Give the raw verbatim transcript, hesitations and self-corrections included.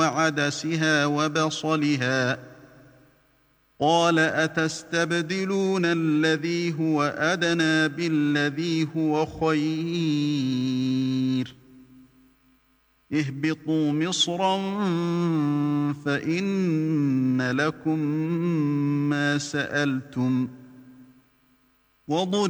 وعدسها وبصلها قال أتستبدلون الذي هو أدنى بالذي هو خير اهبطوا مصرا فإن لكم ما سألتم وضرب